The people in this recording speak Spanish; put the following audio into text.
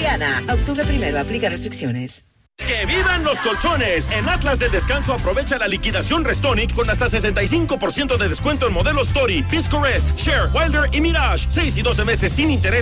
Soriana. Octubre 1, aplica restricciones. ¡Que vivan los colchones! En Atlas del Descanso aprovecha la liquidación Restonic con hasta 65% de descuento en modelos Tori, Pisco Rest, Share, Wilder y Mirage. 6 y 12 meses sin interés